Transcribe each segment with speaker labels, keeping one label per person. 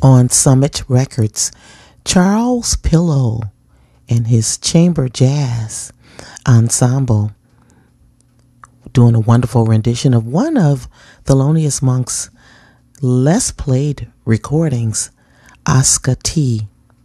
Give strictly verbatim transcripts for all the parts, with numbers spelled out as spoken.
Speaker 1: on Summit Records, Charles Pillow and his Chamber Jazz Ensemble doing a wonderful rendition of one of Thelonious Monk's less played recordings, Oscar T.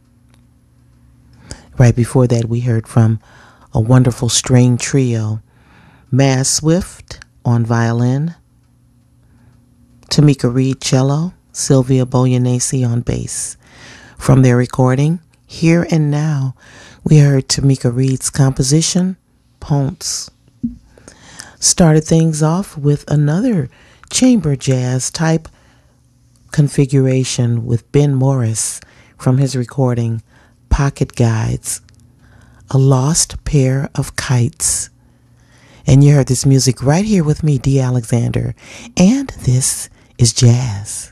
Speaker 1: Right before that, we heard from a wonderful string trio, Maz Swift on violin, Tamika Reed cello, Sylvia Boyanese on bass. From their recording, Here and Now, we heard Tamika Reed's composition, Ponce. Started things off with another chamber jazz type configuration with Ben Morris from his recording, Pocket Guides, A Lost Pair of Kites. And you heard this music right here with me, Dee Alexander, and this is jazz.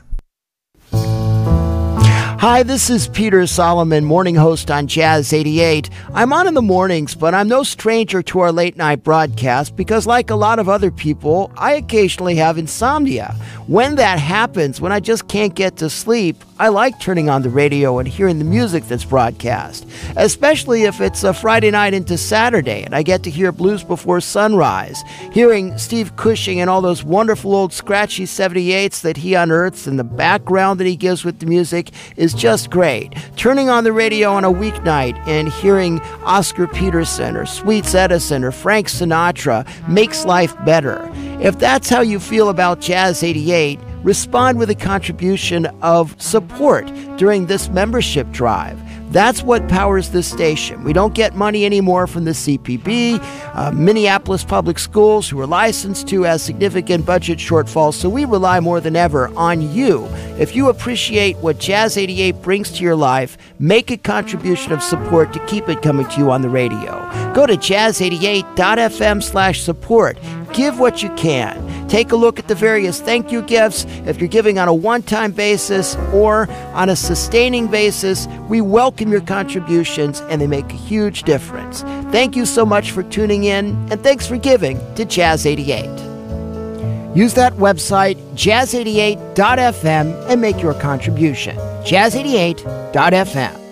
Speaker 2: Hi, this is Peter Solomon, morning host on Jazz eighty-eight. I'm on in the mornings, but I'm no stranger to our late night broadcast because, like a lot of other people, I occasionally have insomnia. When that happens, when I just can't get to sleep, I like turning on the radio and hearing the music that's broadcast, especially if it's a Friday night into Saturday and I get to hear Blues Before Sunrise. Hearing Steve Cushing and all those wonderful old scratchy seventy-eights that he unearths and the background that he gives with the music is just great. Turning on the radio on a weeknight and hearing Oscar Peterson or Sweets Edison or Frank Sinatra makes life better. If that's how you feel about Jazz eighty-eight, respond with a contribution of support during this membership drive. That's what powers this station. We don't get money anymore from the C P B. Uh, Minneapolis Public Schools, who are licensed to, has significant budget shortfalls, so we rely more than ever on you. If you appreciate what Jazz eighty-eight brings to your life, make a contribution of support to keep it coming to you on the radio. Go to jazz eighty-eight dot f m slash support. Give what you can. Take a look at the various thank you gifts. If you're giving on a one-time basis or on a sustaining basis, we welcome your contributions and they make a huge difference. Thank you so much for tuning in, and thanks for giving to Jazz eighty-eight. Use that website, jazz eighty-eight dot f m, and make your contribution. jazz eighty-eight dot f m.